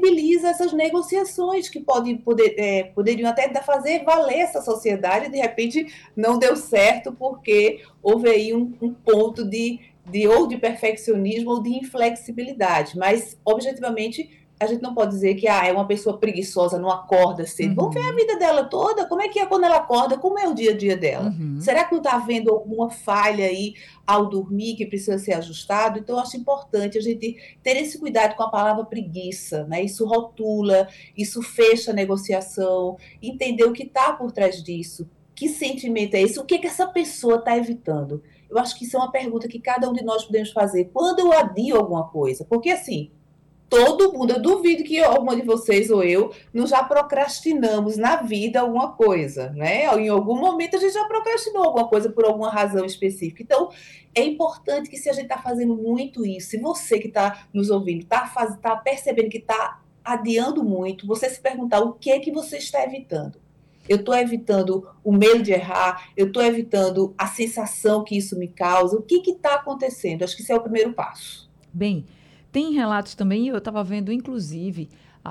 flexibiliza essas negociações que poderiam até fazer valer essa sociedade, de repente não deu certo porque houve aí um ponto ou de perfeccionismo ou de inflexibilidade, mas objetivamente a gente não pode dizer que é uma pessoa preguiçosa, não acorda cedo. Vamos ver a Uhum. vida dela toda, como é que é quando ela acorda, como é o dia a dia dela. Uhum. Será que não está havendo alguma falha aí ao dormir que precisa ser ajustado? Então, eu acho importante a gente ter esse cuidado com a palavra preguiça, né? Isso rotula, isso fecha a negociação, entender o que está por trás disso. Que sentimento é esse? O que, que essa pessoa está evitando? Eu acho que isso é uma pergunta que cada um de nós podemos fazer quando eu adio alguma coisa. Porque, assim, todo mundo, eu duvido que alguma de vocês ou eu não já procrastinamos na vida alguma coisa, né? Em algum momento a gente já procrastinou alguma coisa por alguma razão específica. Então, é importante que se a gente está fazendo muito isso, se você que está nos ouvindo está percebendo que está adiando muito, você se perguntar o que é que você está evitando. Eu estou evitando o medo de errar, eu estou evitando a sensação que isso me causa, o que está acontecendo? Acho que esse é o primeiro passo. Bem, tem relatos também, eu estava vendo inclusive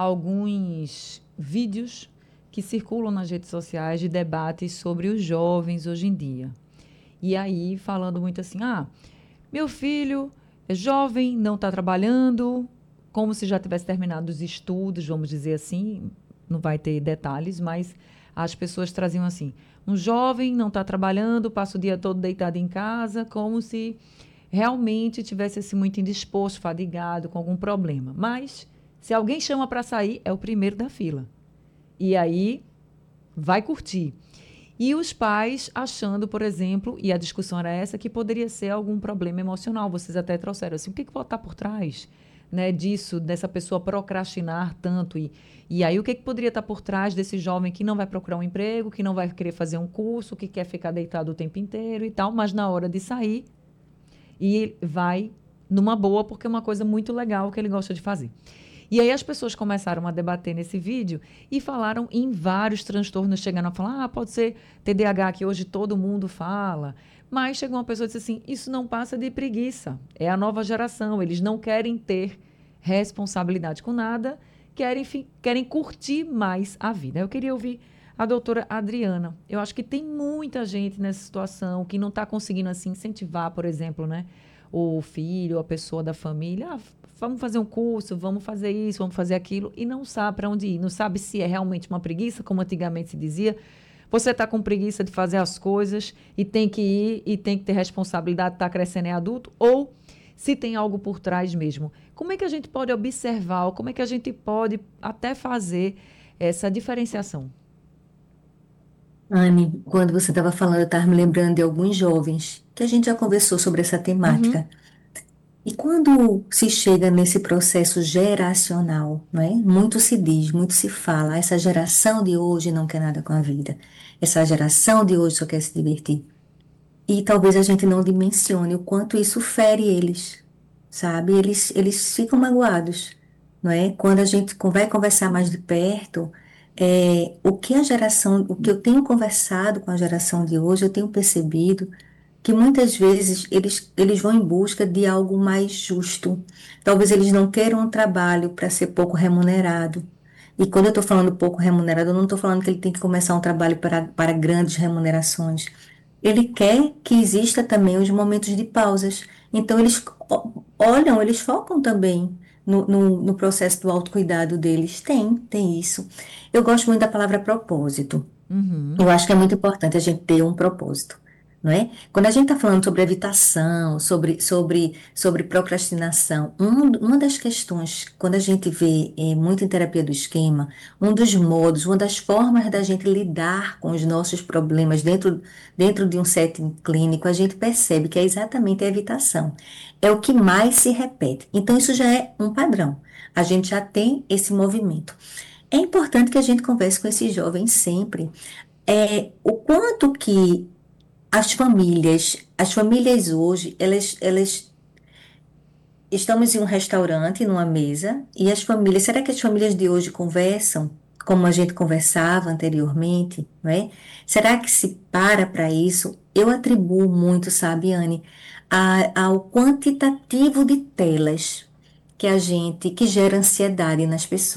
alguns vídeos que circulam nas redes sociais de debates sobre os jovens hoje em dia. E aí falando muito assim, meu filho é jovem, não está trabalhando, como se já tivesse terminado os estudos, vamos dizer assim, não vai ter detalhes, mas as pessoas traziam assim, um jovem não está trabalhando, passa o dia todo deitado em casa, como se realmente tivesse assim, muito indisposto, fadigado, com algum problema. Mas, se alguém chama para sair, é o primeiro da fila. E aí, vai curtir. E os pais achando, por exemplo, e a discussão era essa, que poderia ser algum problema emocional. Vocês até trouxeram assim, o que está por trás, né, disso, dessa pessoa procrastinar tanto? E aí, o que poderia estar por trás desse jovem que não vai procurar um emprego, que não vai querer fazer um curso, que quer ficar deitado o tempo inteiro e tal, mas na hora de sair, e vai numa boa, porque é uma coisa muito legal que ele gosta de fazer. E aí as pessoas começaram a debater nesse vídeo e falaram em vários transtornos, chegando a falar, pode ser TDAH, que hoje todo mundo fala. Mas chegou uma pessoa e disse assim, isso não passa de preguiça. É a nova geração, eles não querem ter responsabilidade com nada, querem curtir mais a vida. Eu queria ouvir a doutora Adriana. Eu acho que tem muita gente nessa situação que não está conseguindo assim incentivar, por exemplo, né, o filho, a pessoa da família, vamos fazer um curso, vamos fazer isso, vamos fazer aquilo, e não sabe para onde ir, não sabe se é realmente uma preguiça, como antigamente se dizia. Você está com preguiça de fazer as coisas e tem que ir e tem que ter responsabilidade, está crescendo é adulto, ou se tem algo por trás mesmo. Como é que a gente pode observar, ou como é que a gente pode até fazer essa diferenciação? Anne, quando você estava falando, eu estava me lembrando de alguns jovens que a gente já conversou sobre essa Uhum. temática. E quando se chega nesse processo geracional, não é? Muito se diz, muito se fala, essa geração de hoje não quer nada com a vida. Essa geração de hoje só quer se divertir. E talvez a gente não dimensione o quanto isso fere eles, sabe? Eles ficam magoados, não é? Quando a gente vai conversar mais de perto, o que eu tenho conversado com a geração de hoje, eu tenho percebido que muitas vezes eles vão em busca de algo mais justo. Talvez eles não queiram um trabalho para ser pouco remunerado. E quando eu estou falando pouco remunerado, eu não estou falando que ele tem que começar um trabalho para grandes remunerações. Ele quer que exista também os momentos de pausas. Então, olham, eles focam também no processo do autocuidado deles. Tem isso. Eu gosto muito da palavra propósito. Uhum. Eu acho que é muito importante a gente ter um propósito, não é? Quando a gente está falando sobre evitação, sobre procrastinação, uma das questões, quando a gente vê muito em terapia do esquema, um dos modos, uma das formas da gente lidar com os nossos problemas dentro de um setting clínico, a gente percebe que é exatamente a evitação. É o que mais se repete. Então, isso já é um padrão. A gente já tem esse movimento. É importante que a gente converse com esses jovens sempre o quanto que as famílias hoje, elas estamos em um restaurante, numa mesa, e as famílias, será que as famílias de hoje conversam como a gente conversava anteriormente, não é? Será que se para isso? Eu atribuo muito, sabe, Anne, ao quantitativo de telas que gera ansiedade nas pessoas.